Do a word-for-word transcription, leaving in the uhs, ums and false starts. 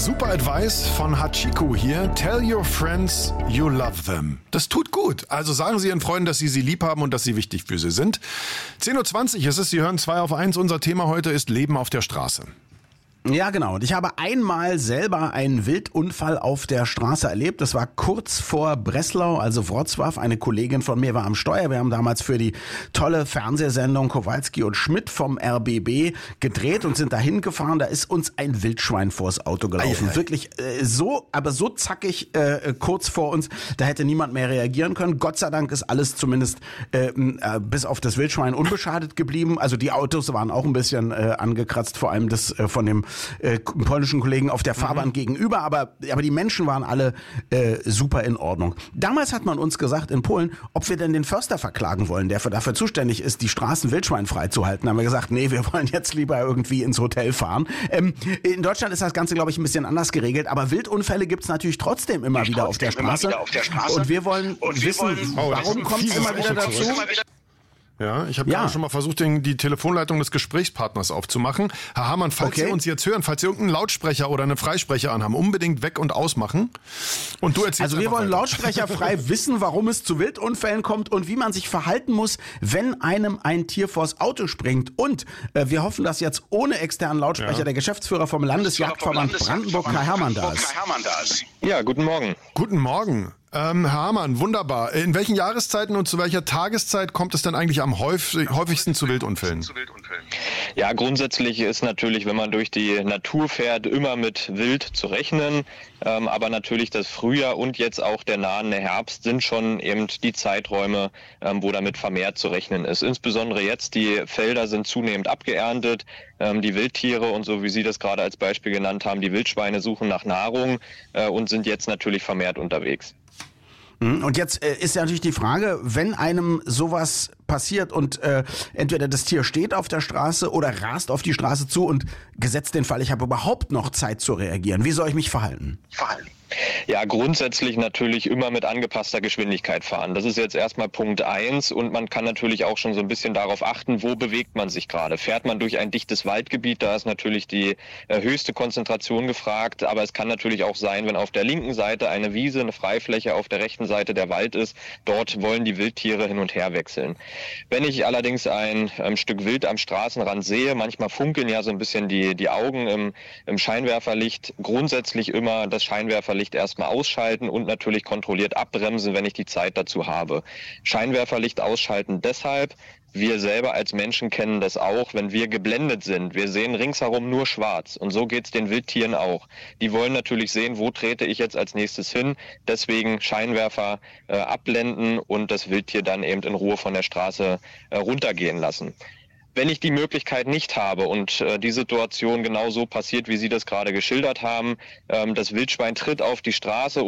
Super Advice von Hachiko hier. Tell your friends you love them. Das tut gut. Also sagen Sie Ihren Freunden, dass Sie sie lieb haben und dass Sie wichtig für sie sind. zehn Uhr zwanzig ist es. Sie hören zwei auf eins. Unser Thema heute ist Leben auf der Straße. Ja, genau. Und ich habe einmal selber einen Wildunfall auf der Straße erlebt. Das war kurz vor Breslau, also Wrocław. Eine Kollegin von mir war am Steuer. Wir haben damals für die tolle Fernsehsendung Kowalski und Schmidt vom R B B gedreht und sind dahin gefahren. Da ist uns ein Wildschwein vors Auto gelaufen. Eieiei. Wirklich äh, so, aber so zackig äh, kurz vor uns. Da hätte niemand mehr reagieren können. Gott sei Dank ist alles zumindest äh, äh, bis auf das Wildschwein unbeschadet geblieben. Also die Autos waren auch ein bisschen äh, angekratzt, vor allem das äh, von dem Äh, polnischen Kollegen auf der Fahrbahn mhm. gegenüber, aber, aber die Menschen waren alle äh, super in Ordnung. Damals hat man uns gesagt in Polen, ob wir denn den Förster verklagen wollen, der für, dafür zuständig ist, die Straßen wildschweinfrei zu halten. Da haben wir gesagt, nee, wir wollen jetzt lieber irgendwie ins Hotel fahren. Ähm, in Deutschland ist das Ganze, glaube ich, ein bisschen anders geregelt, aber Wildunfälle gibt es natürlich trotzdem immer wieder, auf der, Straße. auf der Straße. Und wir wollen Und wir wissen, wollen, oh, warum kommt es immer wieder dazu? Ja, ich habe ja. gerade schon mal versucht, den, die Telefonleitung des Gesprächspartners aufzumachen. Herr Hamann, falls okay. Sie uns jetzt hören, falls Sie irgendeinen Lautsprecher oder einen Freisprecher anhaben, unbedingt weg- und ausmachen. Und du erzählst Also wir wollen weiter. Lautsprecherfrei wissen, warum es zu Wildunfällen kommt und wie man sich verhalten muss, wenn einem ein Tier vors Auto springt. Und äh, wir hoffen, dass jetzt ohne externen Lautsprecher ja. der Geschäftsführer vom Landesjagdverband Brandenburg, Kai Hermann, da ist. Ja, guten Morgen. Guten Morgen. Ähm, Herr Hamann, wunderbar. In welchen Jahreszeiten und zu welcher Tageszeit kommt es denn eigentlich am häufigsten zu Wildunfällen? Ja, grundsätzlich ist natürlich, wenn man durch die Natur fährt, immer mit Wild zu rechnen. Ähm, aber natürlich das Frühjahr und jetzt auch der nahende Herbst sind schon eben die Zeiträume, ähm, wo damit vermehrt zu rechnen ist. Insbesondere jetzt, die Felder sind zunehmend abgeerntet. Ähm, die Wildtiere und so wie Sie das gerade als Beispiel genannt haben, die Wildschweine suchen nach Nahrung äh, und sind jetzt natürlich vermehrt unterwegs. Und jetzt äh, ist ja natürlich die Frage, wenn einem sowas passiert und äh, entweder das Tier steht auf der Straße oder rast auf die Straße zu und gesetzt den Fall, ich habe überhaupt noch Zeit zu reagieren. Wie soll ich mich verhalten? Verhalten. Ja, grundsätzlich natürlich immer mit angepasster Geschwindigkeit fahren. Das ist jetzt erstmal Punkt eins und man kann natürlich auch schon so ein bisschen darauf achten, wo bewegt man sich gerade. Fährt man durch ein dichtes Waldgebiet, da ist natürlich die äh, höchste Konzentration gefragt, aber es kann natürlich auch sein, wenn auf der linken Seite eine Wiese, eine Freifläche, auf der rechten Seite der Wald ist, dort wollen die Wildtiere hin und her wechseln. Wenn ich allerdings ein ähm, Stück Wild am Straßenrand sehe, manchmal funkeln ja so ein bisschen die, die Augen im, im Scheinwerferlicht, grundsätzlich immer das Scheinwerferlicht erstmal ausschalten und natürlich kontrolliert abbremsen, wenn ich die Zeit dazu habe. Scheinwerferlicht ausschalten deshalb, wir selber als Menschen kennen das auch, wenn wir geblendet sind. Wir sehen ringsherum nur schwarz und so geht's den Wildtieren auch. Die wollen natürlich sehen, wo trete ich jetzt als nächstes hin. Deswegen Scheinwerfer äh, abblenden und das Wildtier dann eben in Ruhe von der Straße äh, runtergehen lassen. Wenn ich die Möglichkeit nicht habe und äh, die Situation genau so passiert, wie Sie das gerade geschildert haben, ähm, das Wildschwein tritt auf die Straße